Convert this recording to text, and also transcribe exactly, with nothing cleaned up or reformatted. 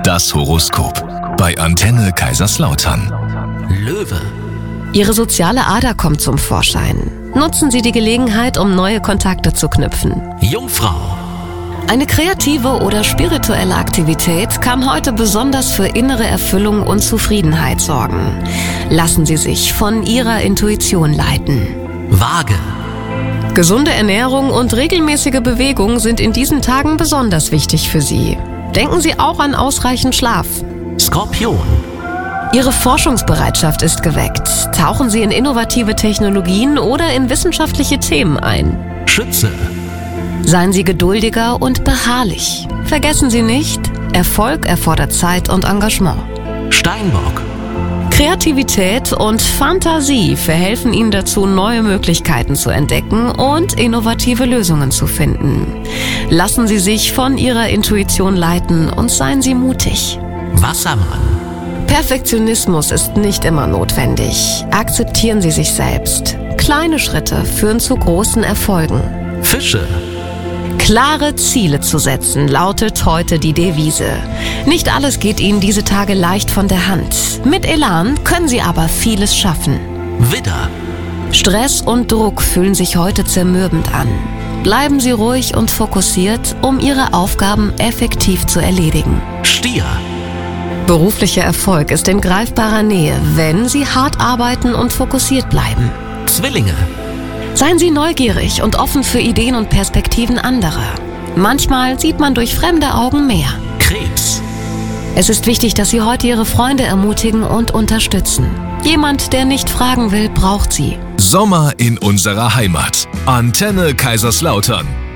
Das Horoskop bei Antenne Kaiserslautern. Löwe. Ihre soziale Ader kommt zum Vorschein. Nutzen Sie die Gelegenheit, um neue Kontakte zu knüpfen. Jungfrau. Eine kreative oder spirituelle Aktivität kann heute besonders für innere Erfüllung und Zufriedenheit sorgen. Lassen Sie sich von Ihrer Intuition leiten. Waage. Gesunde Ernährung und regelmäßige Bewegung sind in diesen Tagen besonders wichtig für Sie. Denken Sie auch an ausreichend Schlaf. Skorpion. Ihre Forschungsbereitschaft ist geweckt. Tauchen Sie in innovative Technologien oder in wissenschaftliche Themen ein. Schütze. Seien Sie geduldiger und beharrlich. Vergessen Sie nicht, Erfolg erfordert Zeit und Engagement. Steinbock. Kreativität und Fantasie verhelfen Ihnen dazu, neue Möglichkeiten zu entdecken und innovative Lösungen zu finden. Lassen Sie sich von Ihrer Intuition leiten und seien Sie mutig. Wassermann. Perfektionismus ist nicht immer notwendig. Akzeptieren Sie sich selbst. Kleine Schritte führen zu großen Erfolgen. Fische. Klare Ziele zu setzen, lautet heute die Devise. Nicht alles geht Ihnen diese Tage leicht von der Hand. Mit Elan können Sie aber vieles schaffen. Widder. Stress und Druck fühlen sich heute zermürbend an. Bleiben Sie ruhig und fokussiert, um Ihre Aufgaben effektiv zu erledigen. Stier. Beruflicher Erfolg ist in greifbarer Nähe, wenn Sie hart arbeiten und fokussiert bleiben. Zwillinge. Seien Sie neugierig und offen für Ideen und Perspektiven anderer. Manchmal sieht man durch fremde Augen mehr. Krebs. Es ist wichtig, dass Sie heute Ihre Freunde ermutigen und unterstützen. Jemand, der nicht fragen will, braucht Sie. Sommer in unserer Heimat. Antenne Kaiserslautern.